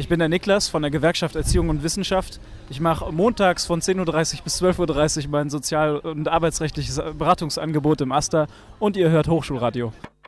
Ich bin der Niklas von der Gewerkschaft Erziehung und Wissenschaft. Ich mache montags von 10:30 Uhr bis 12:30 Uhr mein sozial- und arbeitsrechtliches Beratungsangebot im AStA und ihr hört Hochschulradio.